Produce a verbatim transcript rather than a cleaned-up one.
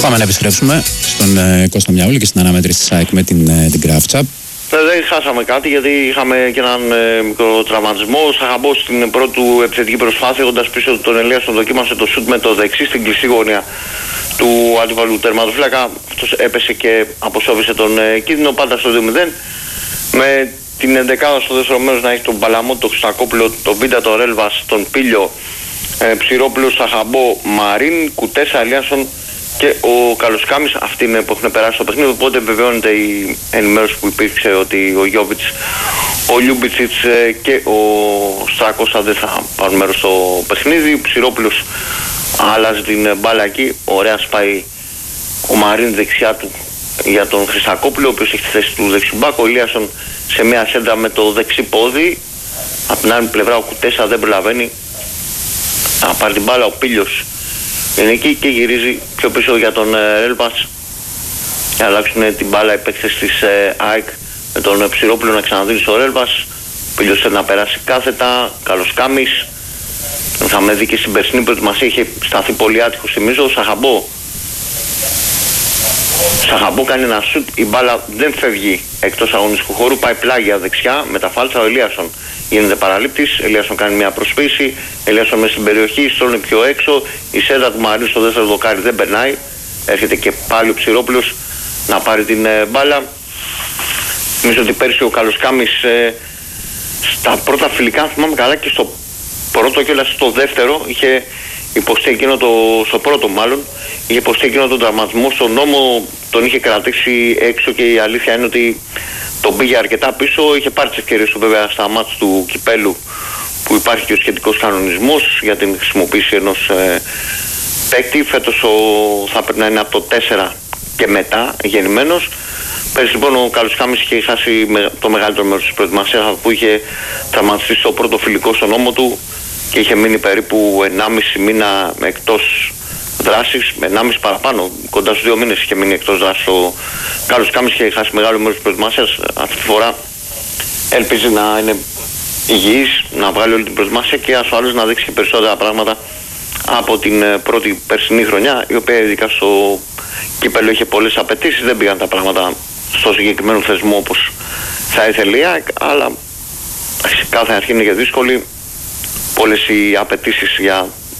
Πάμε να επιστρέψουμε στον ε, Κώστα Μιαούλη και στην αναμέτρηση της ΑΕΚ με την, ε, την Κράφτσα. Δεν χάσαμε κάτι γιατί είχαμε και έναν ε, μικρό τραυματισμό. Ο Σαχαμπός στην πρώτη του επιθετική προσπάθεια, έχοντας πίσω τον Ελίασον, δοκίμασε το σουτ με το δεξί στην κλειστή γωνία του αντιπαλού τερματοφύλακα. Αυτός έπεσε και αποσόβησε τον ε, κίνδυνο, πάντα στο δύο μηδέν. Με την ενδεκάδα στο δεύτερο μέρος να έχει τον Παλαμό, τον Χρυσακόπουλο, τον Βίντα, τον Ρέλβας, τον Πίλιο, ε, Ψηρόπουλο, Σαχαμπό, Μαρίν, Κουτέσα, Ελίασον και ο Καλοσκάμης. Αυτοί είναι που έχουν περάσει στο παιχνίδι. Οπότε βεβαιώνεται η ενημέρωση που υπήρξε ότι ο Γιόβιτς, ο Λιούμπιτσιτς και ο Στράκοσα δεν θα πάρουν μέρος στο παιχνίδι. Ψηρόπουλος αλλάζει την μπάλα εκεί. Ωραία σπάει ο Μαρίν δεξιά του για τον Χρυσακόπουλο, ο οποίος έχει τη θέση του δεξιμπάκ. Ο Ηλίασον σε μια σέντρα με το δεξί πόδι. Από την άλλη πλευρά ο Κουτέσα δεν προλαβαίνει να πάρει την μπάλα. Ο Πίλιος είναι εκεί και γυρίζει πιο πίσω για τον Ρέλβας. Να αλλάξουν την μπάλα οι παίκτες της ε, ΑΕΚ με τον Ψηρόπουλο να ξαναδίνει στο Ρέλβας. Ο Πίλιος θέλει να περάσει κάθετα. Καλοσκάμης. Είχαμε δει και στην περσινή προετοιμασία, είχε σταθεί πολύ άτυχος, θυμίζω. Σαχαμπό. Σαχαμπό κάνει ένα σουτ, η μπάλα δεν φεύγει εκτός αγωνιστικού χώρου, πάει πλάγια δεξιά με τα φάλτσα. Ο Ελίασον γίνεται παραλήπτης. Ελίασον κάνει μια προσποίηση. Ελίασον μέσα στην περιοχή, στρώνει πιο έξω. Η σέντα του Μαρίου στο δεύτερο δοκάρι δεν περνάει. Έρχεται και πάλι ο Ψηρόπουλος να πάρει την ε, μπάλα. Νομίζω ότι πέρσι ο Καλοσκάμης ε, στα πρώτα φιλικά, αν θυμάμαι καλά, και στο πρώτο και όλα στο δεύτερο είχε υποστεί εκείνο το, στο πρώτο μάλλον, είχε υποστεί εκείνο τον τραυματισμό. Στον νόμο τον είχε κρατήσει έξω και η αλήθεια είναι ότι τον πήγε αρκετά πίσω. Είχε πάρει τις ευκαιρίες του βέβαια στα μάτς του κυπέλου που υπάρχει και ο σχετικός κανονισμός για την χρησιμοποίηση ενός ε, παίκτη. Φέτος ο, θα πρέπει να είναι από το τέσσερα και μετά γεννημένος. Πέρυσι λοιπόν ο Καλοσκάμης είχε χάσει με, το μεγαλύτερο μέρος της προετοιμασίας, που είχε τραυματιστεί στο πρώτο φιλικό στον νόμο του και είχε μείνει περίπου ενάμιση μήνα εκτός δράσης, με ενάμιση παραπάνω, κοντά στους δύο μήνες είχε μείνει εκτός δράσης. Ο Καλοσκάμης είχε χάσει μεγάλο μέρος της προετοιμασίας. Αυτή τη φορά ελπίζει να είναι υγιής, να βγάλει όλη την προετοιμασία και ασφαλώς να δείξει και περισσότερα πράγματα από την πρώτη περσινή χρονιά, η οποία ειδικά στο κύπελλο είχε πολλές απαιτήσεις. Δεν πήγαν τα πράγματα στο συγκεκριμένο θεσμό όπως θα ήθελε η ΑΕΚ, αλλά κάθε αρχή είναι και δύσκολη. Πολλές οι απαιτήσεις για